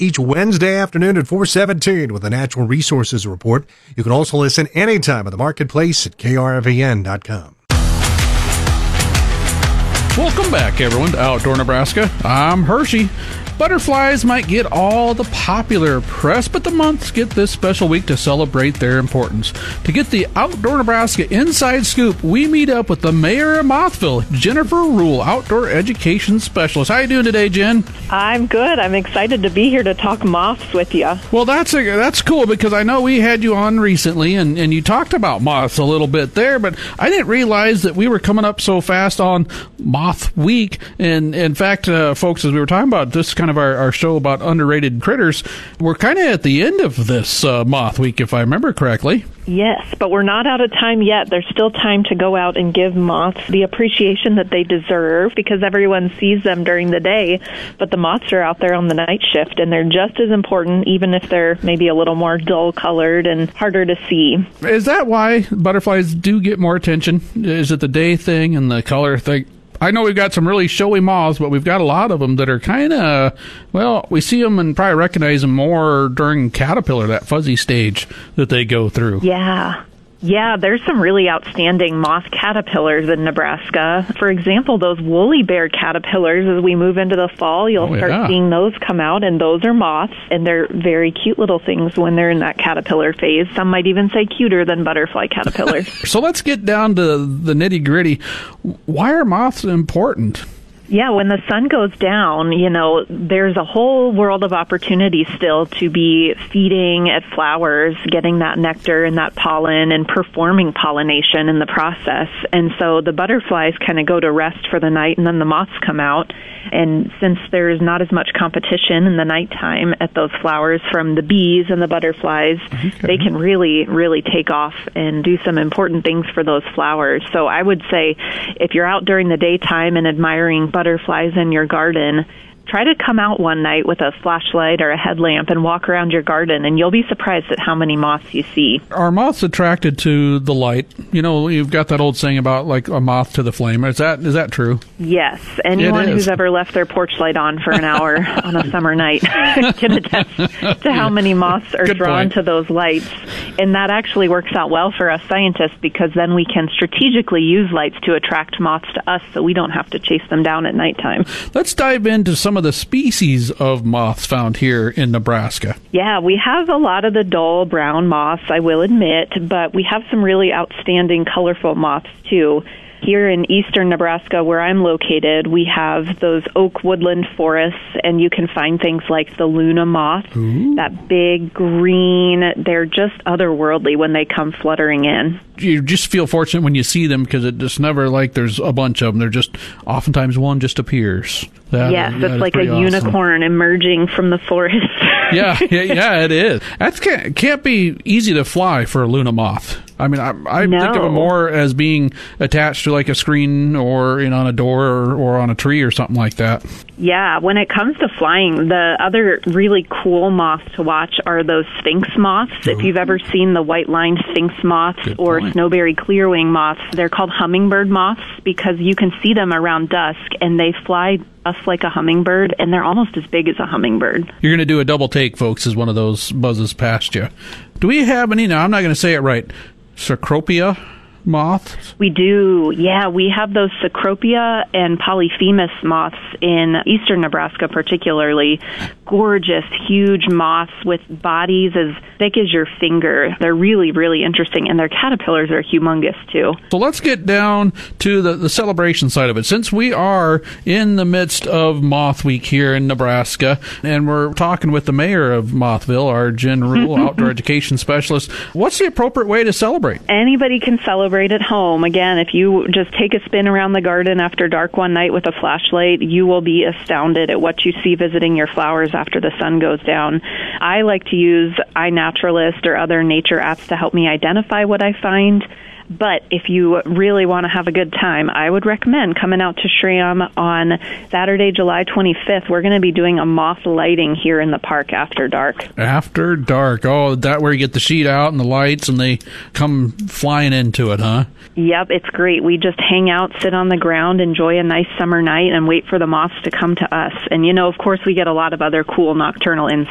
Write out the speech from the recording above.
each Wednesday afternoon at 4:17 with a Natural Resources Report. You can also listen anytime at the marketplace at krvn.com. Welcome back, everyone, to Outdoor Nebraska. I'm Hershey. Butterflies might get all the popular press, but the months get this special week to celebrate their importance. To get the Outdoor Nebraska inside scoop, we meet up with the mayor of Mothville, Jennifer Rule, Outdoor Education Specialist. How you doing today, Jen? I'm good. I'm excited to be here to talk moths with you. Well, that's cool because I know we had you on recently, and you talked about moths a little bit there, but I didn't realize that we were coming up so fast on Moth Week. And in fact, folks, as we were talking about this kind of our show about underrated critters, we're kind of at the end of this Moth Week, if I remember correctly. Yes, but we're not out of time yet. There's still time to go out and give moths the appreciation that they deserve because everyone sees them during the day, but the moths are out there on the night shift, and they're just as important, even if they're maybe a little more dull-colored and harder to see. Is that why butterflies do get more attention? Is it the day thing and the color thing? I know we've got some really showy moths, but we've got a lot of them that are kind of, well, we see them and probably recognize them more during caterpillar, that fuzzy stage that they go through. Yeah, there's some really outstanding moth caterpillars in Nebraska. For example, those woolly bear caterpillars, as we move into the fall, you'll start seeing those come out, and those are moths, and they're very cute little things when they're in that caterpillar phase. Some might even say cuter than butterfly caterpillars. So let's get down to the nitty-gritty. Why are moths important? Yeah, when the sun goes down, there's a whole world of opportunity still to be feeding at flowers, getting that nectar and that pollen and performing pollination in the process. And so the butterflies kind of go to rest for the night, and then the moths come out. And since there's not as much competition in the nighttime at those flowers from the bees and the butterflies, they can really, really take off and do some important things for those flowers. So I would say if you're out during the daytime and admiring butterflies in your garden, try to come out one night with a flashlight or a headlamp and walk around your garden, and you'll be surprised at how many moths you see. Are moths attracted to the light? You've got that old saying about like a moth to the flame. Is that true? Yes. Anyone who's ever left their porch light on for an hour on a summer night can attest to how many moths are drawn to those lights. And that actually works out well for us scientists because then we can strategically use lights to attract moths to us so we don't have to chase them down at nighttime. Let's dive into some of the species of moths found here in Nebraska. Yeah, we have a lot of the dull brown moths, I will admit, but we have some really outstanding colorful moths too. Here in eastern Nebraska, where I'm located, we have those oak woodland forests, and you can find things like the Luna moth, that big green. They're just otherworldly when they come fluttering in. You just feel fortunate when you see them because it just never like there's a bunch of them. They're just oftentimes one just appears. Yes, it's like a unicorn emerging from the forest. Yeah, it is. That can't be easy to fly for a Luna moth. I mean, I think of it more as being attached to like a screen or on a door or on a tree or something like that. Yeah, when it comes to flying, the other really cool moths to watch are those sphinx moths. If you've ever seen the white-lined sphinx moths or snowberry clearwing moths, they're called hummingbird moths because you can see them around dusk, and they fly just like a hummingbird, and they're almost as big as a hummingbird. You're going to do a double take, folks, as one of those buzzes past you. Do we have any, now I'm not going to say it right, Cecropia moths? We do, yeah. We have those Cecropia and Polyphemus moths in eastern Nebraska particularly. Gorgeous, huge moths with bodies as thick as your finger. They're really, really interesting, and their caterpillars are humongous too. So let's get down to the celebration side of it. Since we are in the midst of Moth Week here in Nebraska, and we're talking with the mayor of Mothville, our Jen Rule, Outdoor Education Specialist, what's the appropriate way to celebrate? Anybody can celebrate at home. Again, if you just take a spin around the garden after dark one night with a flashlight, you will be astounded at what you see visiting your flowers after the sun goes down. I like to use iNaturalist or other nature apps to help me identify what I find. But if you really want to have a good time, I would recommend coming out to Schramm on Saturday, July 25th. We're going to be doing a moth lighting here in the park after dark. After dark. Oh, that where you get the sheet out and the lights and they come flying into it, huh? Yep, it's great. We just hang out, sit on the ground, enjoy a nice summer night, and wait for the moths to come to us. And, of course, we get a lot of other cool nocturnal insects